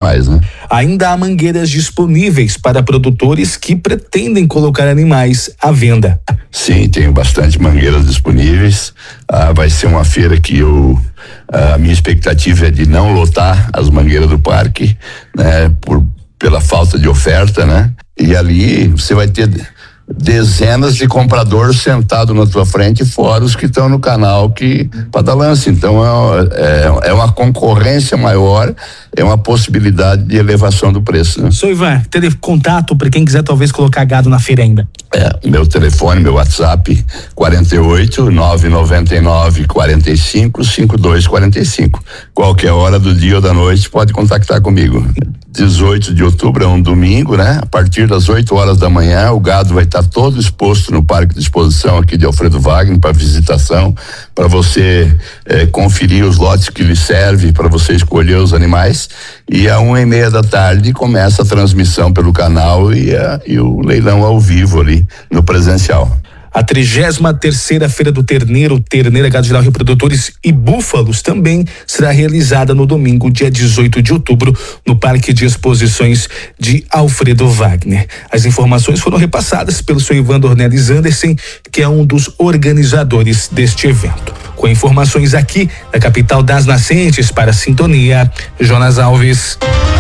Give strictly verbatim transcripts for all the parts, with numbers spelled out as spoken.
animais, né? Ainda há mangueiras disponíveis para produtores que pretendem colocar animais à venda. Sim, tenho bastante mangueiras disponíveis. Ah, vai ser uma feira que eu, a minha expectativa é de não lotar as mangueiras do parque, né? Por, pela falta de oferta, né? E ali você vai ter dezenas de compradores sentados na tua frente, fora os que estão no canal que para dar lance. Então é, é, é uma concorrência maior, é uma possibilidade de elevação do preço, né? Sou Ivan, tele contato para quem quiser talvez colocar gado na feira ainda. É, meu telefone, meu WhatsApp, quarenta e oito, nove noventa e nove, quarenta e cinco, cinquenta e dois quarenta e cinco. Qualquer hora do dia ou da noite pode contactar comigo. dezoito de outubro é um domingo, né? A partir das oito horas da manhã, o gado vai estar todo exposto no Parque de Exposição aqui de Alfredo Wagner para visitação, para você eh, conferir os lotes que lhe servem, para você escolher os animais. E a uma e meia da tarde começa a transmissão pelo canal e, a, e o leilão ao vivo ali no presencial. A trigésima terceira Feira do Terneiro, Terneira, Gado Geral, Reprodutores e Búfalos também será realizada no domingo, dia dezoito de outubro, no Parque de Exposições de Alfredo Wagner. As informações foram repassadas pelo senhor Ivan Dornelles Anderson, que é um dos organizadores deste evento. Com informações aqui da capital das nascentes para a Sintonia, Jonas Alves.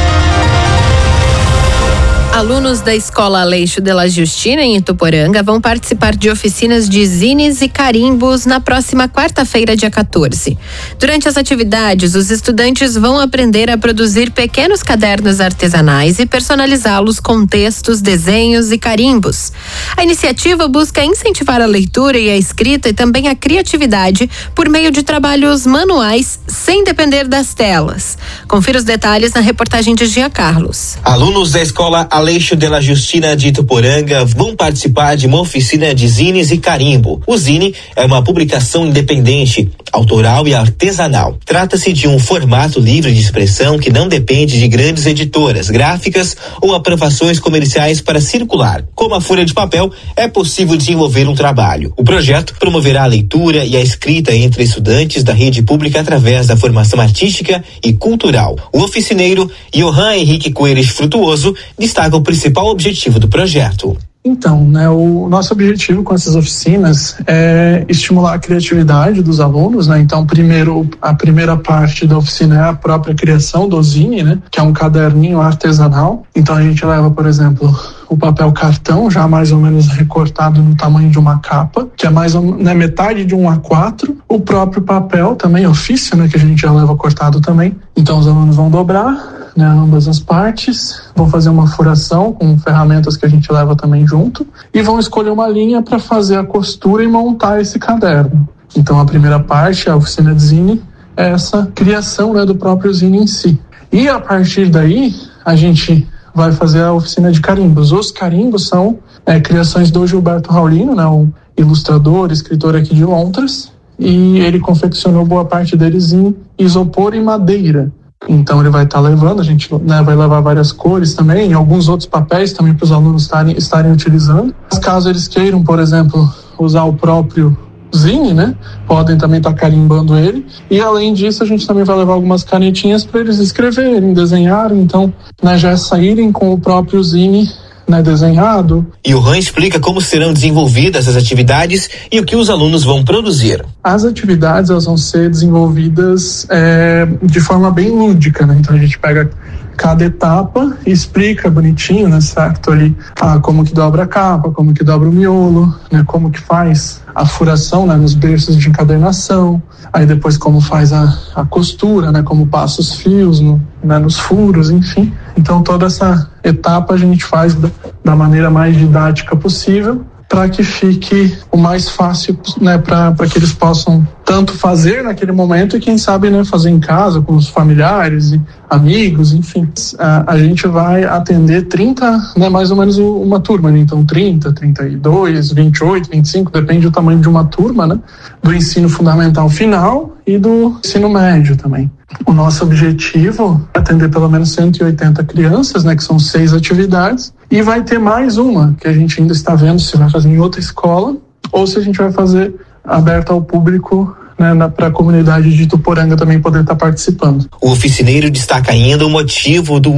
Alunos da Escola Aleixo de la Justina, em Ituporanga, vão participar de oficinas de zines e carimbos na próxima quarta-feira, dia quatorze. Durante as atividades, os estudantes vão aprender a produzir pequenos cadernos artesanais e personalizá-los com textos, desenhos e carimbos. A iniciativa busca incentivar a leitura e a escrita e também a criatividade por meio de trabalhos manuais sem depender das telas. Confira os detalhes na reportagem de Gia Carlos. Alunos da Escola Aleixo de la Justina de Ituporanga vão participar de uma oficina de zines e carimbo. O zine é uma publicação independente, autoral e artesanal. Trata-se de um formato livre de expressão que não depende de grandes editoras, gráficas ou aprovações comerciais para circular. Como a folha de papel, é possível desenvolver um trabalho. O projeto promoverá a leitura e a escrita entre estudantes da rede pública através da formação artística e cultural. O oficineiro Johan Henrique Coelho Frutuoso destaca o principal objetivo do projeto. Então, né, o nosso objetivo com essas oficinas é estimular a criatividade dos alunos, né? Então, primeiro, a primeira parte da oficina é a própria criação do zine, né? Que é um caderninho artesanal. Então, a gente leva, por exemplo, o papel cartão, já mais ou menos recortado no tamanho de uma capa, que é mais ou menos, né, metade de um A quatro. O próprio papel também, ofício, né? Que a gente já leva cortado também. Então, os alunos vão dobrar, né, ambas as partes, vão fazer uma furação com ferramentas que a gente leva também junto e vão escolher uma linha para fazer a costura e montar esse caderno. Então a primeira parte, a oficina de zine, é essa criação, né, do próprio zine em si. E a partir daí a gente vai fazer a oficina de carimbos. Os carimbos são é, criações do Gilberto Raulino, né, um ilustrador, escritor aqui de Londres, e ele confeccionou boa parte deles em isopor e madeira. Então ele vai estar tá levando, a gente, né, vai levar várias cores também, e alguns outros papéis também para os alunos estarem, estarem utilizando. Caso eles queiram, por exemplo, usar o próprio zine, né, podem também estar tá carimbando ele. E além disso, a gente também vai levar algumas canetinhas para eles escreverem, desenharem, então, né, já saírem com o próprio zine, né, desenhado. E o Ran explica como serão desenvolvidas as atividades e o que os alunos vão produzir. As atividades, elas vão ser desenvolvidas é, de forma bem lúdica, né? Então a gente pega cada etapa e explica bonitinho, né, certo, ali, ah, como que dobra a capa, como que dobra o miolo, né, como que faz a furação, né, nos berços de encadernação, aí depois como faz a, a costura, né, como passa os fios no, né, nos furos, enfim. Então toda essa etapa a gente faz da, da maneira mais didática possível, para que fique o mais fácil, né, para que eles possam tanto fazer naquele momento e quem sabe, né, fazer em casa com os familiares e amigos, enfim. A, a gente vai atender trinta, né, mais ou menos uma turma, né? Então trinta, trinta e dois, vinte e oito, vinte e cinco, depende do tamanho de uma turma, né, do ensino fundamental final e do ensino médio também. O nosso objetivo é atender pelo menos cento e oitenta crianças, né, que são seis atividades, e vai ter mais uma que a gente ainda está vendo se vai fazer em outra escola ou se a gente vai fazer aberta ao público, né, para a comunidade de Ituporanga também poder estar participando. O oficineiro destaca ainda o motivo do